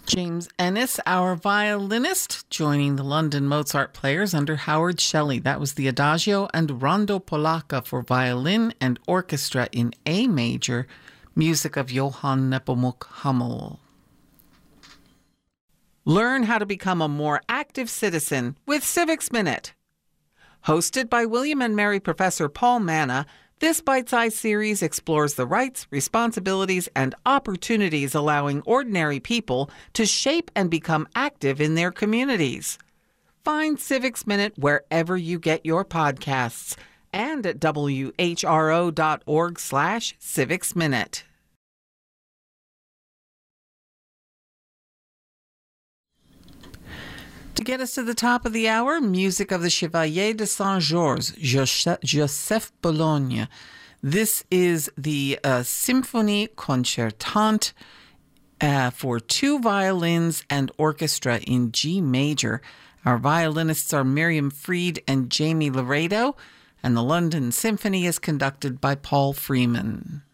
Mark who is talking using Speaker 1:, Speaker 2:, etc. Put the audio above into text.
Speaker 1: James Ennis, our violinist, joining the London Mozart players under Howard Shelley. That was the Adagio and Rondo Polacca for violin and orchestra in A major, music of Johann Nepomuk Hummel. Learn how to become a more active citizen with Civics Minute. Hosted by William and Mary Professor Paul Manna, this bite-sized series explores the rights, responsibilities, and opportunities allowing ordinary people to shape and become active in their communities. Find Civics Minute wherever you get your podcasts and at whro.org/civicsminute. To get us to the top of the hour, music of the Chevalier de Saint-Georges, Joseph Bologne. This is the Symphonie Concertante for two violins and orchestra in G major. Our violinists are Miriam Freed and Jamie Laredo, and the London Symphony is conducted by Paul Freeman.